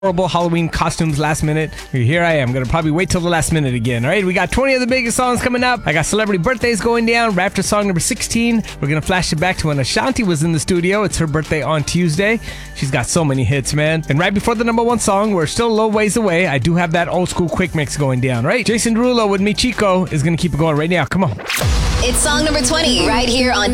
horrible Halloween costumes last minute. Here I am, gonna probably wait till the last minute again. All right, we got 20 of the biggest songs coming up. I got celebrity birthdays going down. Raptor song number 16. We're gonna flash it back to when Ashanti was in the studio. It's her birthday on Tuesday. She's got so many hits, man. And right before the number one song, we're still a little ways away. I do have that old school quick mix going down. Right, Jason Derulo with Me Chico is gonna keep it going right now. Come on. It's song number 20 right here on